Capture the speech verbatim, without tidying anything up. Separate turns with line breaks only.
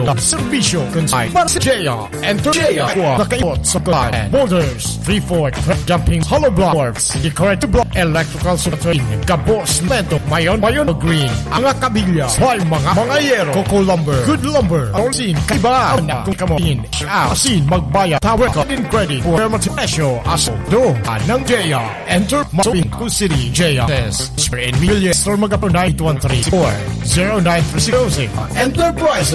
ng servisyo consign para sa Jaya. Enter Jaya. Nakaibot sa Kulan. Boulders, three-foot, jumping, hollow block works, decorative block, electrical support, gabos, mento, mayon, mayon, green, ang kabilya, may mga mga yero, coco lumber, good lumber, all-sin, kaiba, na kung kamoin, siya, asin, magbaya, tower, in credit, for permatisyo, aso, do, ng Jaya. Enter Masing Kul City, Jaya. This, Spray and Million, Store Magapon nine two one three four zero nine three zero six. Enterprise